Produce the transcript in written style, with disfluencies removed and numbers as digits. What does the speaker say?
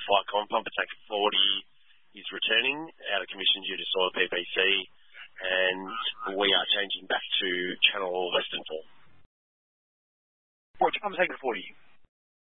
Flightcom. Pump Attack 40 is returning out of commission due to soil PPC, and we are changing back to channel less than 4. Roger, Pump Attack 40.